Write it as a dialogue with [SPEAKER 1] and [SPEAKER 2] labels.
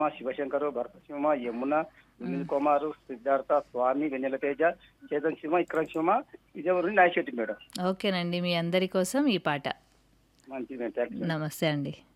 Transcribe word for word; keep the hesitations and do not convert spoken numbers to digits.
[SPEAKER 1] శివశంకరు, భరత సింహ, యమున, సునీల్ కుమార్, సిద్ధార్థ, స్వామి, వెన్నెల తేజ, చేతన్ సింహ, విక్రమ్ సింహ, విజయవాడ నుండి నాయశెట్టి మేడం.
[SPEAKER 2] ఓకేనండి. మీ అందరి కోసం ఈ పాట.
[SPEAKER 1] మంచిది మేడం. Thanks madam.
[SPEAKER 2] నమస్తే అండి.